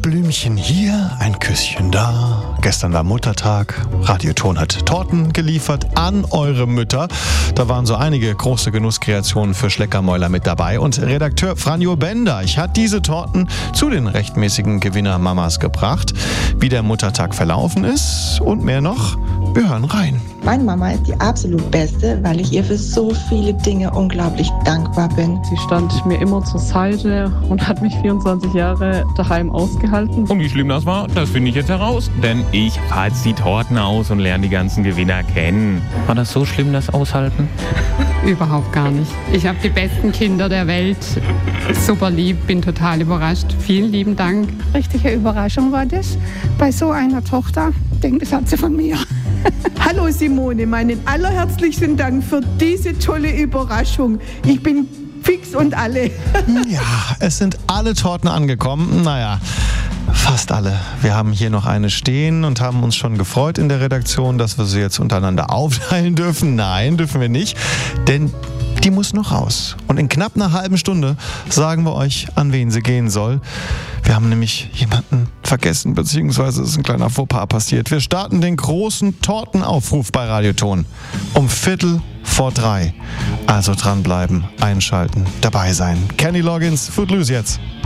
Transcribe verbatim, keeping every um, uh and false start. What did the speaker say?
Blümchen hier, ein Küsschen da. Gestern war Muttertag. Radioton hat Torten geliefert an eure Mütter. Da waren so einige große Genusskreationen für Schleckermäuler mit dabei. Und Redakteur Franjo Bendeich hat diese Torten zu den rechtmäßigen Gewinnermamas gebracht. Wie der Muttertag verlaufen ist und mehr noch, wir hören rein. Meine Mama ist die absolut Beste, weil ich ihr für so viele Dinge unglaublich dankbar bin. Sie stand mir immer zur Seite und hat mich vierundzwanzig Jahre daheim ausgehalten. Und wie schlimm das war, das finde ich jetzt heraus. Denn ich fahre jetzt die Torten aus und lerne die ganzen Gewinner kennen. War das so schlimm, das Aushalten? Überhaupt gar nicht. Ich habe die besten Kinder der Welt. Super lieb, bin total überrascht. Vielen lieben Dank. Richtige Überraschung war das bei so einer Tochter. Ich denke, das hat sie von mir. Hallo Simone, meinen allerherzlichsten Dank für diese tolle Überraschung. Ich bin fix und alle. Ja, es sind alle Torten angekommen. Naja, fast alle. Wir haben hier noch eine stehen und haben uns schon gefreut in der Redaktion, dass wir sie jetzt untereinander aufteilen dürfen. Nein, dürfen wir nicht, denn die muss noch raus. Und in knapp einer halben Stunde sagen wir euch, an wen sie gehen soll. Wir haben nämlich jemanden vergessen, beziehungsweise ist ein kleiner Fauxpas passiert. Wir starten den großen Tortenaufruf bei Radioton um Viertel vor drei. Also dranbleiben, einschalten, dabei sein. Kenny Loggins, Footloose jetzt.